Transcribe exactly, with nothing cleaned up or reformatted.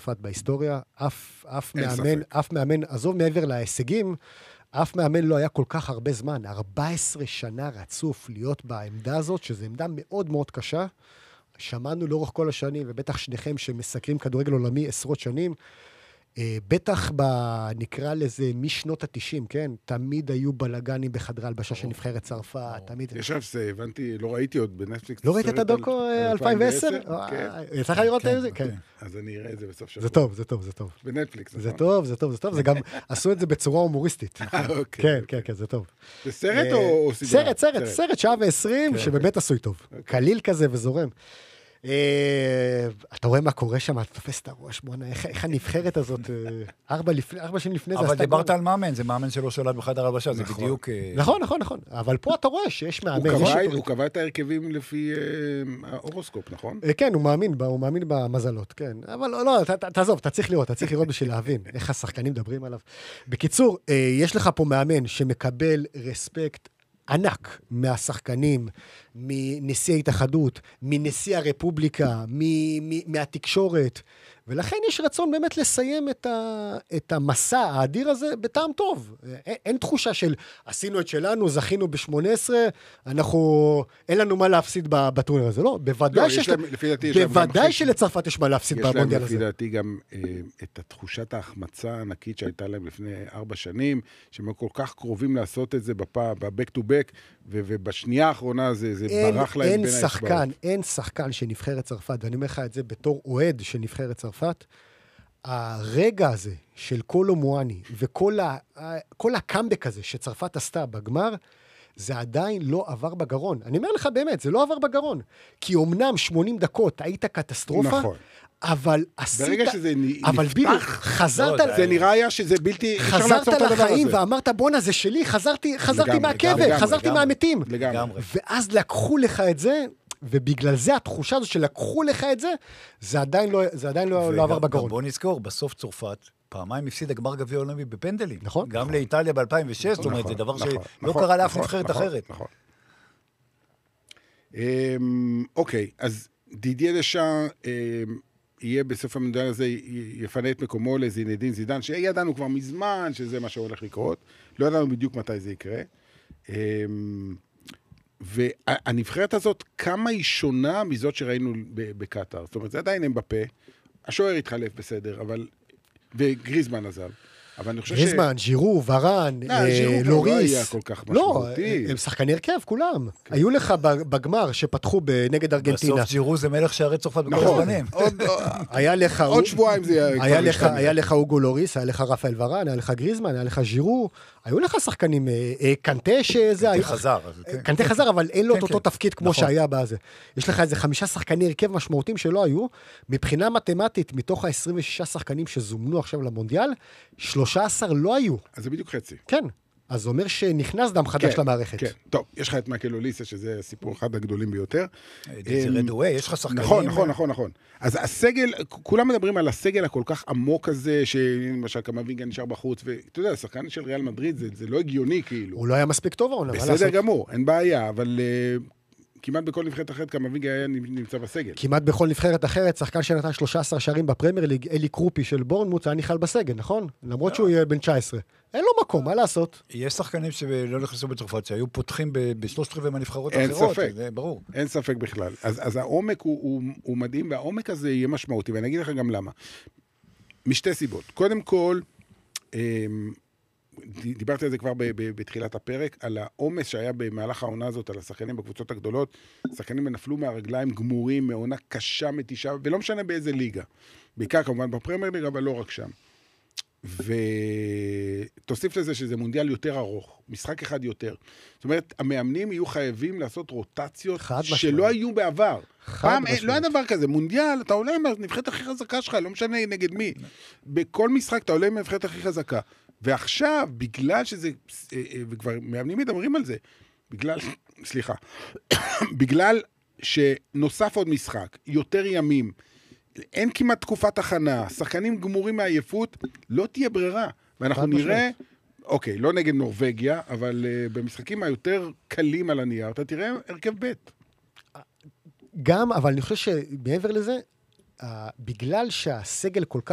צרפת בהיסטוריה, אף, אף מאמן, אף מאמן, עזוב מעבר להישגים, אף מאמן לא היה כל כך הרבה זמן, ארבע עשרה שנה רצוף להיות בעמדה הזאת, שזו עמדה מאוד מאוד קשה. שמענו לאורך כל השנים, ובטח שניכם שמסקרים כדורגל עולמי עשרות שנים, בטח נקרא לזה משנות ה-תשעים, כן? תמיד היו בלגנים בחדרי הלבשה של נבחרת צרפת, תמיד... יש עכשיו זה, הבנתי, לא ראיתי עוד בנטפליקס. לא ראית את הדוקו אלפיים ועשר? כן. יצא לראות את זה? כן. אז אני אראה את זה בסוף שבוע. זה טוב, זה טוב, זה טוב. בנטפליקס, נכון? זה טוב, זה טוב, זה טוב. זה גם, עשו את זה בצורה הומוריסטית. כן, כן, כן, זה טוב. זה סרט או סדרה? סרט, סרט, סרט, שעה ועשרים, שבאמת עשוי טוב. קליל כזה וזורם. אתה רואה מה קורה שם, אתה תופס את הראש, בוא'נה, איך הנבחרת הזאת, ארבע שנים לפני זה... אבל דיברת על מאמן, זה מאמן שלא שולט בחדר הלבשה, זה בדיוק... נכון, נכון, נכון, אבל פה אתה רואה שיש מאמן... הוא קבע את ההרכבים לפי האורוסקופ, נכון? כן, הוא מאמין הוא מאמין במזלות, כן, אבל לא, תעזוב, אתה צריך לראות, אתה צריך לראות בשביל להבין איך השחקנים מדברים עליו. בקיצור, יש לך פה מאמן שמקבל רספקט ענק מהשחקנים, מנשיא ההתאחדות, מנשיא הרפובליקה, מהתקשורת, ולכן יש רצון באמת לסיים את, ה, את המסע האדיר הזה בטעם טוב. אין, אין תחושה של עשינו את שלנו, זכינו ב-שמונה עשרה, אנחנו, אין לנו מה להפסיד בטורניר הזה. לא, בוודאי, לא, שיש, להם, דעתי, בוודאי שלצרפת יש מה להפסיד במונדיאל הזה. יש להם לפי דעתי גם אה, את התחושת ההחמצה הענקית שהייתה להם לפני ארבע שנים, שהם כל כך קרובים לעשות את זה בבק טו בק, ובשנייה האחרונה זה, זה אין, ברח להם אין בין שחקן, האצבעות. אין שחקן של נבחרת צרפת, ואני אומר לך את זה בתור אוהד של נבחרת צרפת, הרגע הזה של קולו מואני, וכל ה, כל הקאמבק הזה שצרפת עשתה בגמר, זה עדיין לא עבר בגרון. אני אומר לך באמת, זה לא עבר בגרון. כי אומנם שמונים דקות היית קטסטרופה, נכון. אבל עשית... ברגע שזה אבל בילי, חזרת... לא, זה נראה היה שזה בלתי... חזרת לחיים ואמרת, בונה, זה שלי, חזרתי, חזרתי מהקבר, חזרתי מהמתים. לגמרי. ואז לקחו לך את זה, ובגלל זה התחושה הזו שלקחו לך את זה, זה עדיין לא, זה עדיין לא, לא עבר בגרון. בוא נזכור, בסוף צרפת, פעמיים הפסידה גמר גביע עולמי בפנדלים. נכון. גם לאיטליה ב-אלפיים ושש, זאת אומרת, זה דבר שלא קרה לאף נבחרת אחרת. נכון. אוקיי, אז דידיה דשאן יהיה בסוף המונדיאל הזה, יפנה את מקומו לזינדין זידן, שידענו כבר מזמן שזה מה שהולך לקרות, לא ידענו בדיוק מתי זה יקרה. והנבחרת הזאת, כמה היא שונה מזאת שראינו בקטר. זאת אומרת, זה עדיין הם בפה, השוער התחלף בסדר, אבל... וגריזמן עזב. אבל אני חושב ש... גריזמן, ז'ירו, ורן, לוריס. לא היה כל כך משמעותי. לא, הם שחקני הרכב, כולם. היו לך בגמר שפתחו נגד ארגנטינה. בסוף ז'ירו זה מלך שערי צרפת בכל הזמנים. עוד שבועיים זה יהיה... היה לך אוגו לוריס, היה לך רפאל ורן, היה לך גריזמן, היה לך ז'ירו. היו לך שחקנים, קנטה שזה... קנטה חזר. קנטה חזר, אבל אין לו את אותו תפקיד כמו שהיה בזה. יש לך איזה חמישה שחקני הרכב משמעותיים שלא היו. מבחינה מתמטית, מתוך ה-עשרים ושישה שחקנים שזומנו עכשיו למונדיאל, שלושה עשר לא היו. אז זה בדיוק חצי. כן. אז זה אומר שנכנס דם חדש כן, למערכת. כן. טוב, יש לך את מייקל אוליסה, שזה סיפור אחד הגדולים ביותר. זה רדווי, יש לך שחקנים. נכון, נכון, נכון, נכון. אז הסגל, כולם מדברים על הסגל הכל כך עמוק הזה, שלמשל קמבינגה נשאר בחוץ, ואתה יודע, השחקן של ריאל מדריד, זה, זה לא הגיוני כאילו. הוא לא היה מספיק טוב, אבל בסדר גמור, אין בעיה, אבל... כמעט בכל נבחרת אחרת, קמבינגה היה נמצא בסגל. כמעט בכל נבחרת אחרת, שחקן שנתן שלושה עשר שערים בפרמייר ליג, אלי קרופי של בורנמוט, היה נכלל בסגל, נכון? למרות שהוא יהיה בן תשע עשרה. אין לו מקום, מה לעשות? יש שחקנים שלא נכנסו בצרפת, שהיו פותחים בשלושת רבעי מהנבחרות האחרות. אין ספק. זה ברור. אין ספק בכלל. אז, אז העומק הוא, הוא, הוא מדהים, והעומק הזה יהיה משמעותי, ואני אגיד לך גם למה. משתי סיבות. קודם כל, דיברתי על זה כבר בתחילת הפרק, על העומס שהיה במהלך העונה הזאת, על השחקנים בקבוצות הגדולות, שחקנים נפלו מהרגליים גמורים, מעונה קשה, מתישה, ולא משנה באיזה ליגה. בעיקר כמובן בפרמייר ליג, אבל לא רק שם. ותוסיף לזה שזה מונדיאל יותר ארוך, משחק אחד יותר. זאת אומרת, המאמנים יהיו חייבים לעשות רוטציות שלא היו בעבר. פעם לא היה דבר כזה, מונדיאל, אתה עולה עם הנבחרת הכי חזקה שלך, לא משנה נגד מי. בכל משחק אתה עולה עם הנבחרת הכי חזקה. ועכשיו, בגלל שזה, וכבר מאמנים מדברים על זה, בגלל, סליחה, בגלל שנוסף עוד משחק, יותר ימים, אין כמעט תקופת הכנה, שחקנים גמורים מהעייפות, לא תהיה ברירה. ואנחנו נראה, אוקיי, לא נגד נורווגיה, אבל uh, במשחקים היותר קלים על הנייר, אתה תראה הרכב בית. גם, אבל אני חושב שמעבר לזה, uh, בגלל שהסגל כל כך